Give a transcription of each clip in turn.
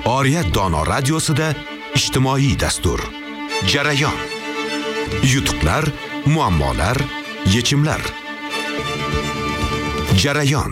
Oriyat Dono radiosida ijtimoiy dastur. Jarayon. Yutuqlar, muammolar, yechimlar. Jarayon.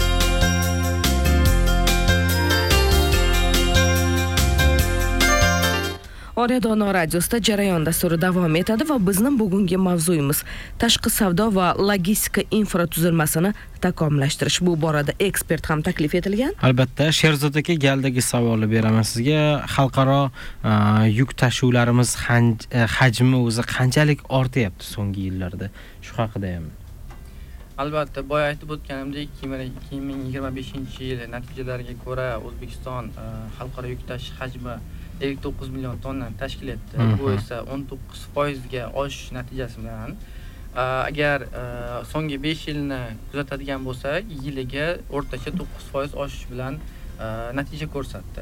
Oriyat Dono radiosida Jarayon dasturi davom etadi va bizning bugungi mavzuyimiz tashqi savdo va logistika infratuzilmasini takomillashtirish. Bu borada ekspert ham taklif etilgan. Albatta, Sherzod aka galdagi savolni beraman sizga. Xalqaro yuk tashuvlarimiz hajmi o'zi qanchalik ortyapti so'nggi yillarda? Shu haqida ham. Albatta, boya aytib o'tganimdek, 2025-yil natijalariga ko'ra O'zbekiston xalqaro yuk tashish hajmi 59 million tonnani tashkil etdi. Bu esa 19% ga oshish natijasi bilan agar so'nggi 5 yilni kuzatadigan bo'lsak, yiliga o'rtacha 9% oshish bilan natija ko'rsatdi.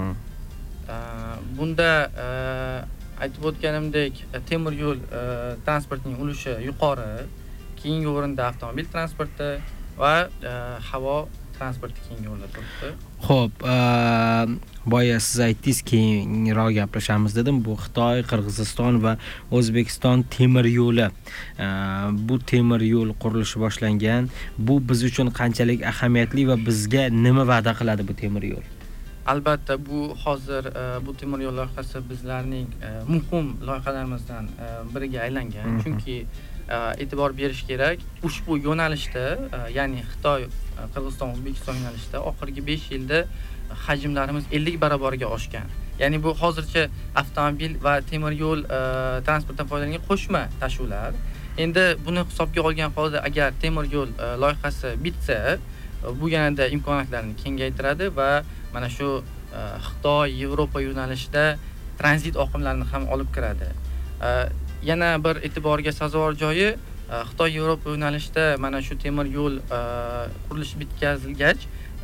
Bunda aytib o'tganimdek, temir yo'l transportining ulushi yuqori, keyingi o'rinda avtomobil transporti va havo transporti keyingi o'rinda turibdi. Xo'p, boya siz aytdingiz, keyinroq gaplashamiz dedim. Bu Xitoy, Qirg'iziston va O'zbekiston temir yo'li. Bu temir yo'l qurilishi boshlangan. Bu biz uchun qanchalik ahamiyatli va bizga nima va'da qiladi bu temir yo'l? Albatta, bu hozir bu temir yo'l loyihasi bizlarning muhim loyihalarimizdan biriga aylangan. Chunki e'tibor berish kerak, ushbu yo'nalishda, ya'ni Xitoy, Qirg'iziston, O'zbekiston yo'nalishida oxirgi 5 yilda hajmlarimiz 50 barobarga oshgan. Ya'ni bu hozircha avtomobil va temir yo'l transportdan foydalangan qo'shma tashuvlar. Endi buni hisobga olgan holda agar temir yo'l loyihasi bitsa, bu yanada imkoniyatlarni kengaytiradi va mana shu Xitoy, Yevropa yo'nalishida tranzit oqimlarini ham olib kiradi. Yana bir e'tiborga sazovor joyi, Xitoy Yevropa yo'nalishida mana shu temir yo'l qurilishi bitkazilgach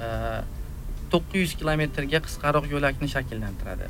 900 kilometrga qisqaroq yo'lakni shakllantiradi.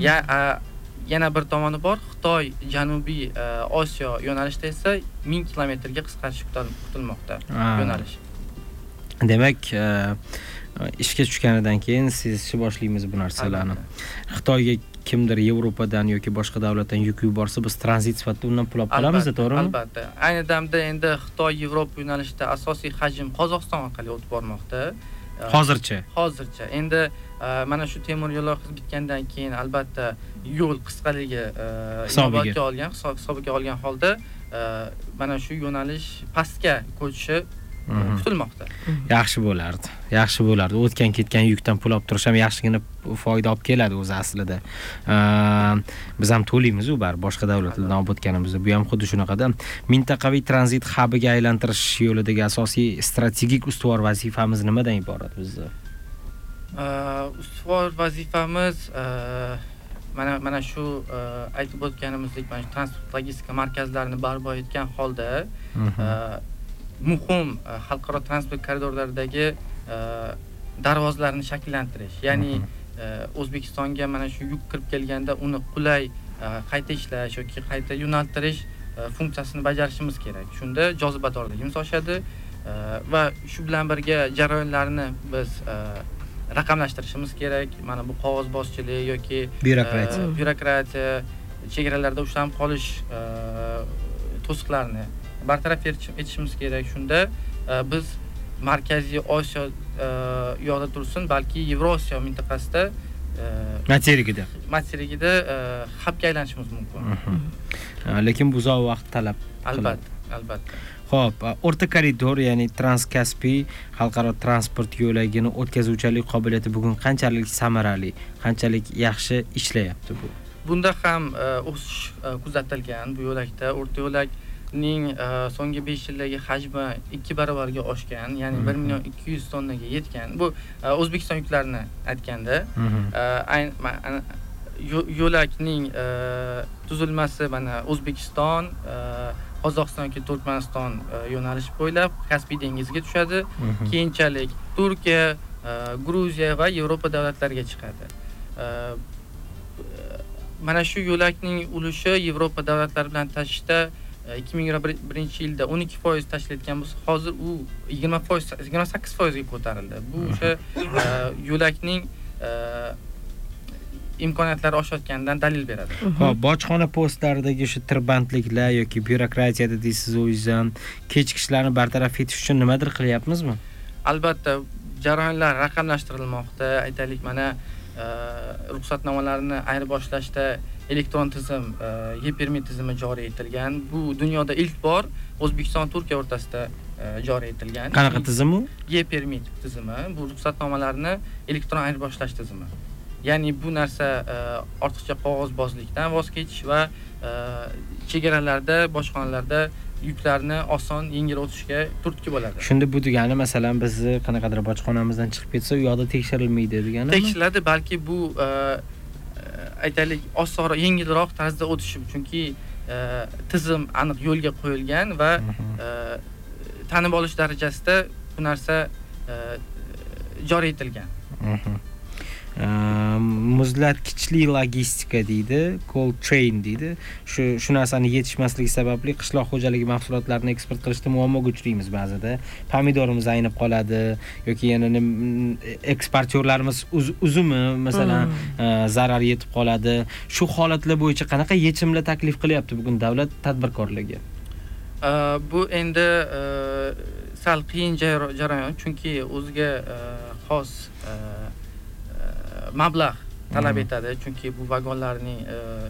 Yana bir tomoni bor, Xitoy Janubiy Osiyo yo'nalishida esa 1000 kilometrga qisqarish kutilmoqda yo'nalish. Demak, ishga tushganidan keyin sezishni boshlaymiz bu narsalarni. Xitoyga kimdir Yevropadan yoki boshqa davlatdan yuk yuborsa, biz tranzit sifatida undan pul olib qolamiz, to'g'rimi? Albatta. Ayni damda endi Xitoy Yevropa yo'nalishida asosiy hajm Qozog'iston orqali o'tib bormoqda. Hozircha. Endi mana shu temir yo'l loyihasi bitgandan keyin albatta yo'l qisqaligi hisobiga olgan holda mana shu yo'nalish pastga ko'chishi kutilmoqda. Yaxshi bo'lardi. O'tgan ketgan yukdan pul olib turish ham yaxshigina foyda olib keladi o'zi aslida. Biz ham to'laymiz u boshqa davlatlardan olib o'tganimizda. Bu ham xuddi shunaqada. Mintaqaviy tranzit hubiga aylantirish yo'lidagi asosiy strategik ustuvor vazifamiz nimadan iborat bizda? Ustuvor vazifamiz mana shu aytib o'tganimizdek, mana shu transport logistika markazlarini barpo etgan holda muhim xalqaro transport koridorlaridagi darvozalarni shakllantirish. Ya'ni O'zbekistonga mana shu yuk kirib kelganda uni qulay qayta ishlash yoki qayta yo'naltirish funksiyasini bajarishimiz kerak. Shunda jozibadorligimiz oshadi va shu bilan birga jarayonlarni biz raqamlashtirishimiz kerak. Mana bu qog'ozbozchilik yoki byurokratiya, chegaralarda ushlanib qolish to'siqlarni bartaraf etishimiz kerak. Shunda biz Markaziy Osiyo yo'lda tursin, balki Yevrosiyo mintaqasida materigida hubga aylanishimiz mumkin. Lekin bu uzoq vaqt talab qiladi. Albatta. Xo'p, o'rta koridor, ya'ni Transkaspiy xalqaro transport yo'lagini o'tkazuvchilik qobiliyati bugun qanchalik samarali, qanchalik yaxshi ishlayapti bu? Bunda ham o'sish kuzatilgan. Bu yo'lakda o'rta yo'lakning so'nggi 5 yildagi hajmi 2 barobarga oshgan, ya'ni 1 million 200 tonnaga yetgan. Bu O'zbekiston yuklarini aytganda, yo'lakning tuzilmasi mana O'zbekiston, Qozog'iston yoki Turkmaniston yo'nalish bo'ylab Kaspiy dengiziga tushadi. Keyinchalik Turkiya, Gruziya va Yevropa davlatlariga chiqadi. Mana shu yo'lakning ulushi Yevropa davlatlari bilan tashishda 2021-yilda 12% tashkil etgan bo'lsa, hozir u 28% ga ko'tarildi. Bu o'sha yo'lakning imkoniyatlari oshayotganidan dalil beradi. Xo'p, bojxona postlaridagi shu tirbandliklar yoki byurokratiyada deysiz o'zingiz ham kechikishlarni bartaraf etish uchun nimadir qilyapmizmi? Albatta, jarayonlar raqamlashtirilmoqda. Aytaylik, mana ruxsatnomalarni ayirboshlashda elektron tizim, e-permit tizimi joriy etilgan. Bu dunyoda ilk bor O'zbekiston Turkiya o'rtasida joriy etilgan. Qanaqa tizim u? E-permit tizimi, bu ruxsatnomalarni elektron ayirboshlash tizimi. Ya'ni bu narsa ortiqcha qog'ozbozlikdan voz kechish va chegaralarda, bojxonalarda yuklarni oson, yengil o'tishga turtki bo'ladi. Shunda bu degani, masalan, bizni qanaqadir bojxonamizdan chiqib ketsa, u yoqda tekshirilmaydi deganimi? Tekshiriladi, balki bu aytaylik osonroq, yengilroq tarzda o'tishi, chunki tizim aniq yo'lga qo'yilgan va tanib olish darajasida bu narsa joriy etilgan. Muzlatkichli logistika deydi, cold chain deydi. Shu narsani yetishmasligi sababli qishloq xo'jaligi mahsulotlarini eksport qilishda muammoga uchraymiz ba'zida. Pomidorimiz aynib qoladi yoki yana eksportyorlarimiz uzumi masalan zarar yetib qoladi. Shu holatlar bo'yicha qanaqa yechimlar taklif qilyapti bugun davlat tadbirkorligi? Bu endi sal qiyin jarayon, chunki o'ziga xos mablag' talab etadi, chunki bu vagonlarning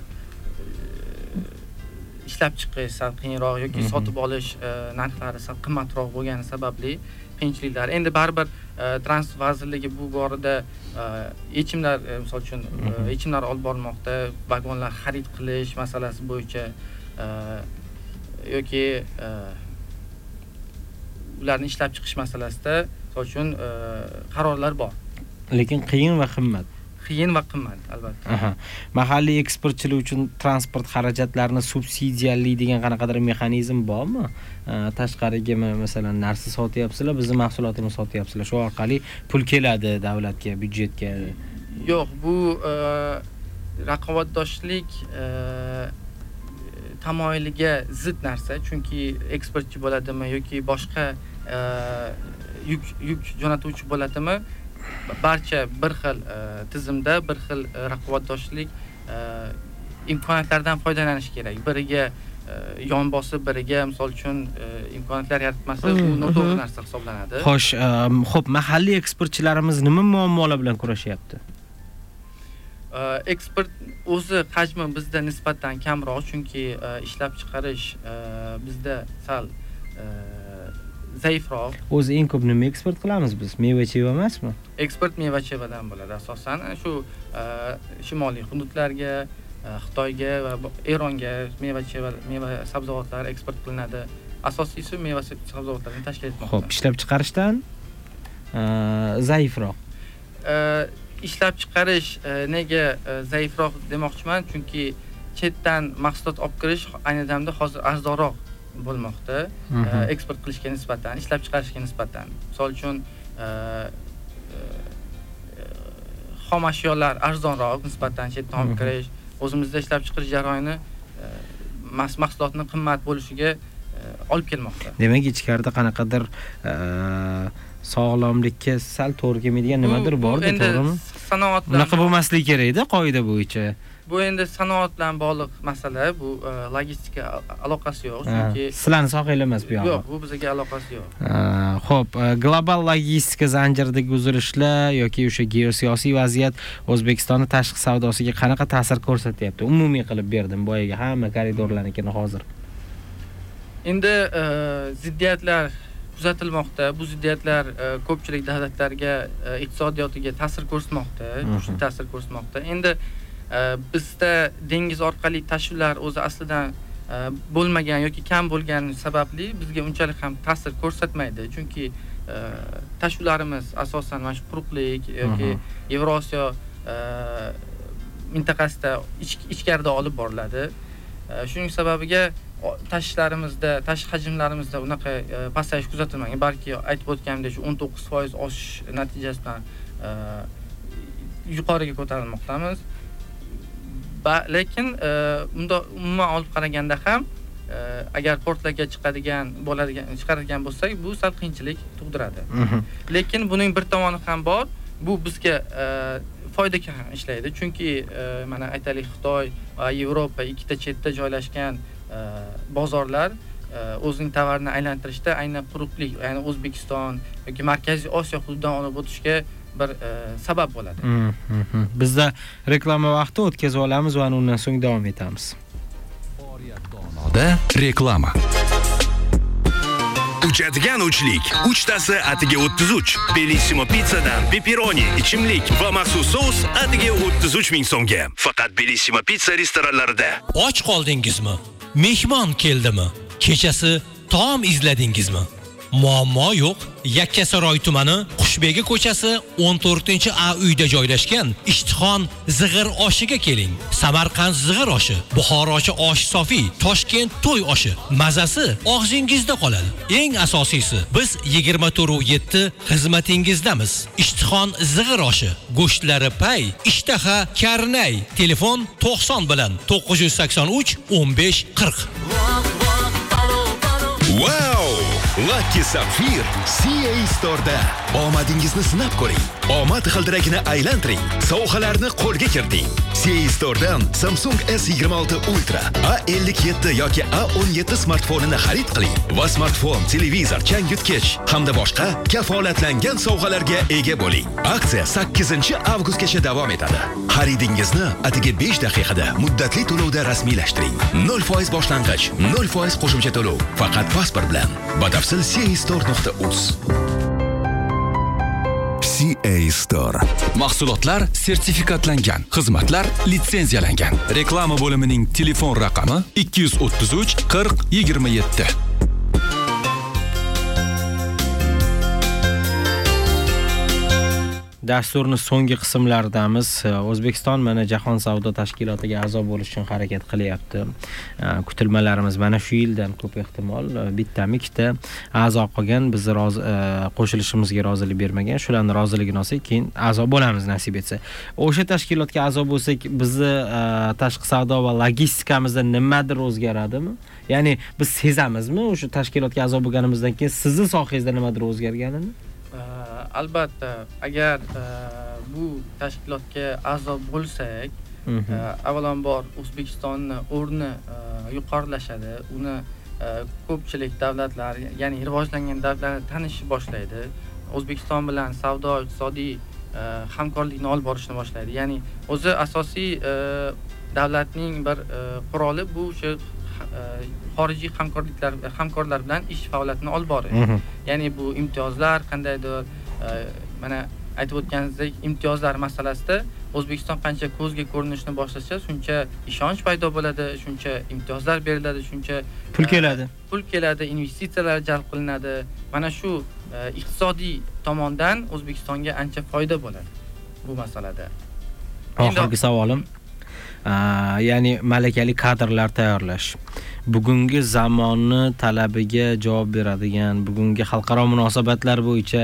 ishlab chiqish sal qiyinroq yoki sotib olish narxlari sal qimmatroq bo'lgani sababli qiyinchiliklar. Endi baribir Transport vazirligi bu borada yechimlar, misol uchun yechimlar olib bormoqda, vagonlar xarid qilish masalasi bo'yicha yoki ularni ishlab chiqish masalasida, misol uchun qarorlar bor. Lekin qiyin va qimmat. Qiyin va qimmat, albatta. Mahalliy eksportchilar uchun transport xarajatlarini subsidiyalaydigan qanaqadir mexanizm bormi? Tashqariga masalan narsa sotyapsizlar, bizning mahsulotimizni sotyapsizlar. Shu orqali pul keladi davlatga, byudjetga. Yo'q, bu raqobatdoshlik tamoyiliga zid narsa, chunki eksportchi bo'ladimi yoki boshqa yuk jo'natuvchi bo'ladimi, barcha bir xil tizimda, bir xil raqobatdoshlik imkoniyatlardan foydalanish kerak. Biriga yon bosib, biriga misol uchun imkoniyatlar yaratmasa, bu noto'g'ri narsa hisoblanadi. Xo'p, mahalliy eksportchilarimiz nima muammolar bilan kurashyapti? Eksport o'zi hajmi bizda nisbatan kamroq, chunki ishlab chiqarish bizda sal zaifroq. O'zi eng ko'p nima eksport qilamiz biz? Meva-cheva emasmi? Eksport meva-chevadan bo'ladi asosan. Shu shimoliy hududlarga, Xitoyga va Eronga meva-cheva, meva-sabzavotlar eksport qilinadi. Asosiysi meva-sabzavotlarni tashkil etmoqda. Xo'p, ishlab chiqarishdan zaifroq. Ishlab chiqarish nega zaifroq demoqchiman? Chunki chetdan mahsulot olib kirish ayni damda hozir arzonroq bo'lmoqda, eksport qilishga nisbatan, ishlab chiqarishga nisbatan. Misol uchun xom ashyolar arzonroq nisbatan chetdan olib kirish, o'zimizda ishlab chiqarish jarayoni mahsulotning qimmat bo'lishiga olib kelmoqda. Demak, ichkarida qanaqadir sog'lomlikka sal to'g'ri kelmaydigan nimadir bor-da, to'g'rimi? Sanoat bilan unaqa bo'lmasligi kerak-da, qoida bo'yicha. Bu endi sanoat bilan bog'liq masala, bu logistika aloqasi yo'q, chunki sizlarning sohanglar emas bu yo'q. Yo'q, bu bizga aloqasi yo'q. Xo'p, global logistika zanjiridagi uzilishlar yoki o'sha geosiyosiy vaziyat O'zbekistonning tashqi savdosiga qanaqa ta'sir ko'rsatyapti? Umumiy qilib berdim boyaga hamma koridorlarnikini hozir. Endi ziddiyatlar kuzatilmoqda. Bu ziddiyatlar ko'pchilik davlatlarga iqtisodiyotiga ta'sir ko'rsatmoqda, kuchli ta'sir ko'rsatmoqda. Endi bizda dengiz orqali tashuvlar o'zi aslidan bo'lmagan yoki kam bo'lgani sababli bizga unchalik ham ta'sir ko'rsatmaydi. Chunki tashuvlarimiz asosan mana shu quruqlik yoki Yevrosiyo mintaqasida ichkarida olib boriladi. Shuning sababiga tashishlarimizda, tashish hajmlarimizda unaqa pasayish kuzatilmagan. Balki aytib o'tganimdek, shu 19% oshish natijasida yuqoriga ko'tarilmoqdamiz. Lekin unda umuman olib qaraganda ham agar portlarga chiqaradigan bo'lsak, bu sal qiyinchilik tug'diradi. Lekin buning bir tomoni ham bor. Bu bizga foydaga ham ishlaydi. Chunki mana aytaylik Xitoy va Yevropa ikkita chetda joylashgan bozorlar o'zining tovarini aylantirishda aynan quruqlik, ya'ni O'zbekiston yoki Markaziy Osiyo hududidan olib o'tishga bir sabab bo'ladi. Bizda reklama vaqti o'tkazib olamiz va undan so'ng davom etamiz. Donoda reklama. Uchadigan uchlik, uchtasi atiga 33. Bellissimo pizzadan pepperoni, ichimlik va maxsus sous atiga 33 ming so'mga. Faqat Bellissimo pizza restoranlarida. Och qoldingizmi? Mehmon keldimi? Kechasi taom izladingizmi? Muammo yo'q. Yakkasaroy tumani Qushbegi ko'chasi 14-A uyda joylashgan Ishtixon zig'ir oshiga keling. Samarqand zig'ir oshi, Buxorochi osh sofi, Toshkent to'y oshi. Mazasi og'zingizda qoladi. Eng asosiysi, biz 24/7 xizmatingizdamiz. Ishtixon zig'ir oshi, go'shtlari pay, ishtaha karnay. Telefon 90 bilan 983 15 40. Wow! Lucky Sapphire CA Store'da omadingizni sinab ko'ring. Omad g'ildiragini aylantiring. Sovg'alarni qo'lga kiriting. CA Store'dan Samsung S26 Ultra, A57 yoki A17 smartfonini xarid qiling va smartfon, televizor, changyutgich hamda boshqa kafolatlangan sovg'alarga ega bo'ling. Aksiya 8-avgustgacha davom etadi. Xaridingizni atigi 5 daqiqada muddatli to'lovda rasmiylashtiring. 0% boshlang'ich, 0% qo'shimcha to'lov. Faqat pasport bilan. Batafsil castore.uz. CA Store. Mahsulotlar sertifikatlangan, xizmatlar litsenziyalangan. Reklama bo'limining telefon raqami 233 40 27. Dasturning so'nggi qismlaridamiz. O'zbekiston mana Jahon savdo tashkilotiga a'zo bo'lish uchun harakat qilyapti. Kutilmalarimiz mana shu yildan ko'p ehtimol bittami ikkita a'zo qolgan, biz qo'shilishimizga rozilik bermagan. Shularning roziligini olsak, keyin a'zo bo'lamiz nasib etsa. O'sha tashkilotga a'zo bo'lsak, bizni tashqi savdo va logistikamizda nimadir o'zgaradimi? Ya'ni biz sezamizmi o'sha tashkilotga a'zo bo'lganimizdan keyin sizni sohangizda nimadir o'zgarganini? Albatta, agar bu tashkilotga a'zo bo'lsak, avvalambor O'zbekistonning o'rni yuqorilashadi. Uni ko'pchilik davlatlar, ya'ni rivojlangan davlatlar tanishni boshlaydi. O'zbekiston bilan savdo, iqtisodiy hamkorlikni olib borishni boshlaydi. Ya'ni o'zi asosiy davlatning bir quroli bu o'sha xorijiy hamkorlar bilan ish faoliyatini olib borish. Ya'ni bu imtiyozlar qandaydir mana aytib o'tganingizdek imtiyozlar masalasida O'zbekiston qancha ko'zga ko'rinishni boshlasa, shuncha ishonch paydo bo'ladi, shuncha imtiyozlar beriladi, shuncha pul keladi. Pul keladi, investitsiyalar jalb qilinadi. Mana shu iqtisodiy tomondan O'zbekistonga ancha foyda bo'ladi bu masalada. Oxirgi savolim, ya'ni malakali kadrlar tayyorlash. Bugungi zamonni talabiga javob beradigan, bugungi xalqaro munosabatlar bo'yicha,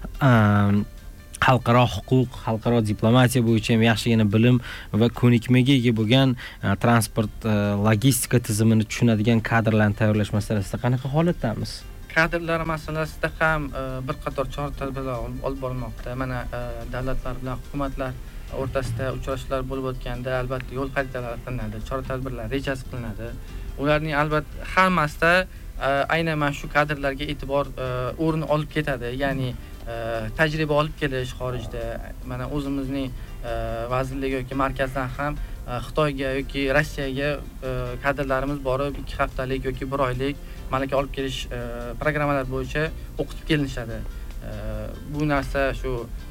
xalqaro huquq, xalqaro diplomatiya bo'yicha ham yaxshigina bilim va ko'nikmaga ega bo'lgan transport, logistika tizimini tushunadigan kadrlarni tayyorlash masalasida qanaqa holatdamiz? Kadrlar masalasida ham bir qator chora-tadbirlar olib borilmoqda. Mana davlatlar bilan hukumatlar o'rtasida uchrashuvlar bo'lib o'tganda albatta yo'l xaritalar qilinadi, chora-tadbirlar rejasi qilinadi. Ularning albatta hammasida aynan mana shu kadrlarga e'tibor o'rni olib ketadi. Ya'ni tajriba olib kelish xorijda, mana o'zimizning vazirlik yoki markazdan ham Xitoyga yoki Rossiyaga kadrlarimiz borib 2 haftalik yoki 1 oylik malaka olib kelish programmalar bo'yicha o'qitib kelinishadi. Bu narsa shu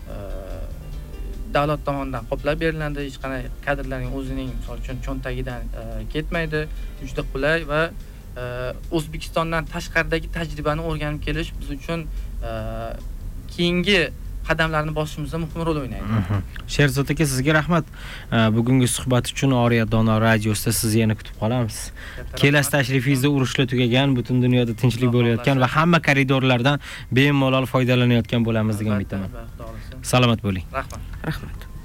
davlat tomonidan qoplab beriladi. Hech qanday kadrlarning o'zining misol uchun cho'ntagidan ketmaydi. Juda qulay va O'zbekistondan tashqaridagi tajribani o'rganib kelish biz uchun keyingi qadamlarni bosishimizda muhim rol o'ynaydi. Sherzod aka, sizga rahmat. Bugungi suhbat uchun Oriya Dono radiosida sizni yana kutib qolamiz. Kelasi tashrifingizda urushlar tugagan, butun dunyoda tinchlik bo'layotgan va hamma koridorlardan bemalol foydalanayotgan bo'lamiz degan umiddaman. Salomat bo'ling. Rahmat. Rahmat.